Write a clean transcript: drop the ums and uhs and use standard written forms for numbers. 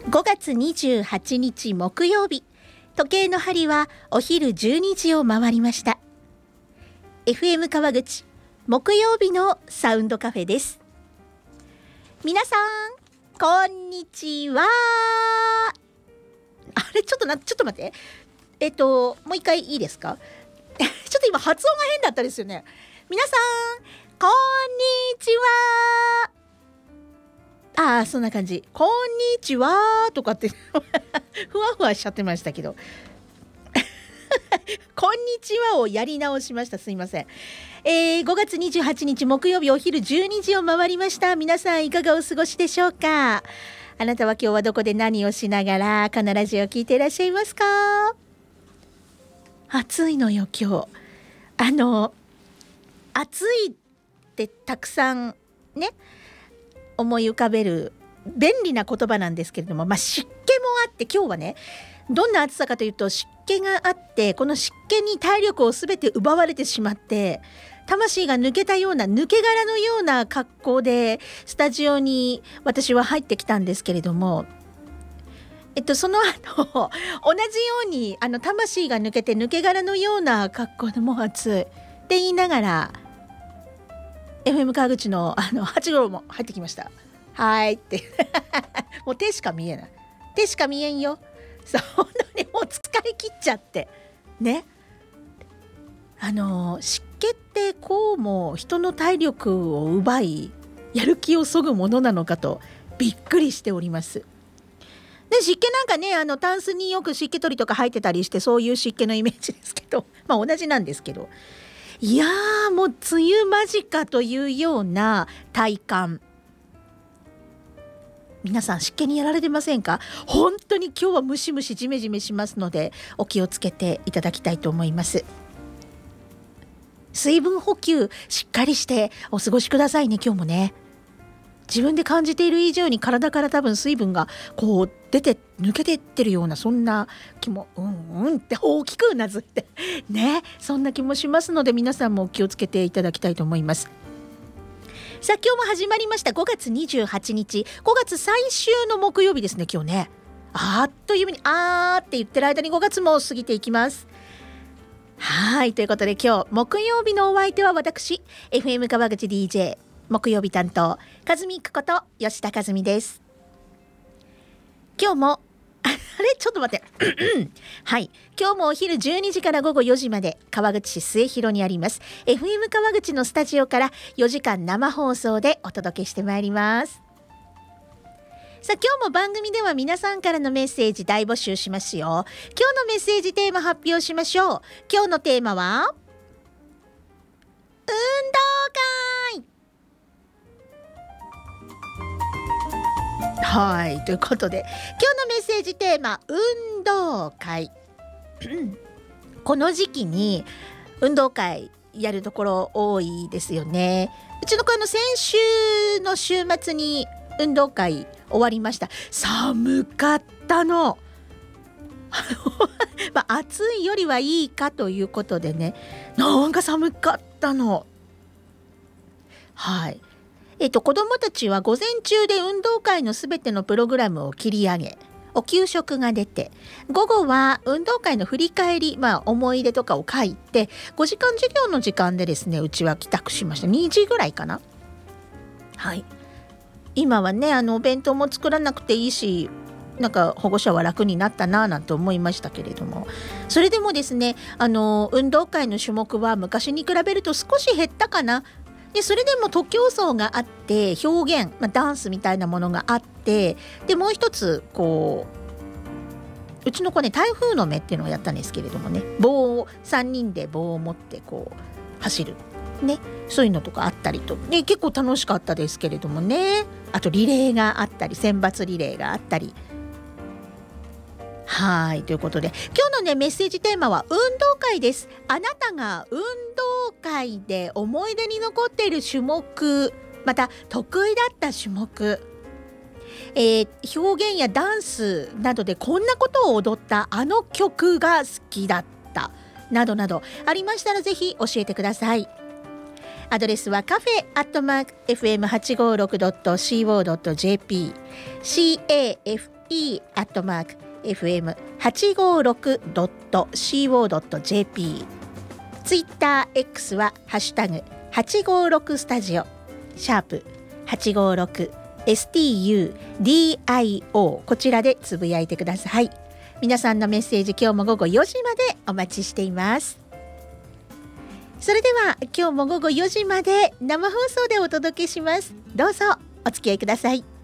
5月28日木曜日、時計の針はお昼12時を回りました。 FM 川口木曜日のサウンドカフェです。皆さんこんにちは。あれちょっと待って、もう一回いいですか？ちょっと今発音が変だったですよね。皆さんこんにちは。そんな感じ。こんにちはとかってふわふわしちゃってましたけどこんにちはをやり直しました。すいません。5月28日木曜日お昼12時を回りました。皆さんいかがお過ごしでしょうか？あなたは今日はどこで何をしながらこのラジオを聞いていらっしゃいますか？暑いのよ今日。暑いってたくさんね思い浮かべる便利な言葉なんですけれども、湿気もあって、今日はねどんな暑さかというと湿気があって、この湿気に体力をすべて奪われてしまって魂が抜けたような抜け殻のような格好でスタジオに私は入ってきたんですけれども、その後同じように魂が抜けて抜け殻のような格好でもう暑いって言いながらFM 川口の八五郎も入ってきました。はいってもう手しか見えない。手しか見えんよ。そう本当にもう疲れ切っちゃってね。湿気ってこうも人の体力を奪いやる気をそぐものなのかとびっくりしております。で湿気なんかねタンスによく湿気取りとか入ってたりして、そういう湿気のイメージですけど、同じなんですけど、いやーもう梅雨間近というような体感。皆さん湿気にやられてませんか？本当に今日はムシムシジメジメしますのでお気をつけていただきたいと思います。水分補給しっかりしてお過ごしくださいね。今日もね自分で感じている以上に体から多分水分がこう出て抜けてってるような、そんな気もって大きくうなずってね、そんな気もしますので皆さんもお気をつけていただきたいと思います。さあ今日も始まりました。5月28日5月最終の木曜日ですね。今日ねあっという間にって言ってる間に5月も過ぎていきます。はい、ということで今日木曜日のお相手は私 FM 川口 DJ 木曜日担当かずみくこと吉田かずみです。今日もちょっと待ってはい、今日もお昼12時から午後4時まで川口市末広にあります FM 川口のスタジオから4時間生放送でお届けしてまいります。さあ今日も番組では皆さんからのメッセージ大募集しますよ。今日のメッセージテーマ発表しましょう。今日のテーマは運動会。はい、ということで今日のメッセージテーマ運動会この時期に運動会やるところ多いですよね。うちの子先週の週末に運動会終わりました。寒かったの暑いよりはいいかということでね、なんか寒かったの。はい、子どもたちは午前中で運動会のすべてのプログラムを切り上げ、お給食が出て、午後は運動会の振り返り、思い出とかを書いて、5時間授業の時間でですね、うちは帰宅しました。2時ぐらいかな。はい、今はねお弁当も作らなくていいし、なんか保護者は楽になったななんて思いましたけれども、それでもですね運動会の種目は昔に比べると少し減ったかな。でそれでも徒競走があって表現、ダンスみたいなものがあって、でもう一つうちの子ね台風の目っていうのをやったんですけれどもね、3人で棒を持って走るね、そういうのとかあったりと、ね、結構楽しかったですけれどもね。あとリレーがあったり選抜リレーがあったり。はい、ということで今日のねメッセージテーマは運動会です。あなたが運動会で思い出に残っている種目、また得意だった種目、表現やダンスなどでこんなことを踊ったあの曲が好きだったなどなどありましたらぜひ教えてください。アドレスはcafe@fm856.co.jp cafe studio.fm856.co.jp、 Twitter X はハッシュタグ856スタジオ#856 STUDIO、 こちらでつぶやいてください。皆さんのメッセージ、今日も午後4時までお待ちしています。それでは今日も午後4時まで生放送でお届けします。どうぞお付き合いください。